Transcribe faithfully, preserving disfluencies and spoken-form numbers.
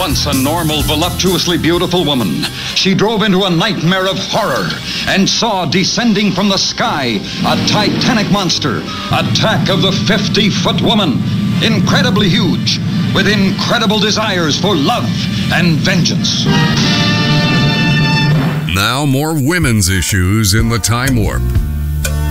Once a normal, voluptuously beautiful woman, she drove into a nightmare of horror and saw descending from the sky a titanic monster, Attack of the fifty-foot woman, incredibly huge, with incredible desires for love and vengeance. Now more women's issues in the Time Warp.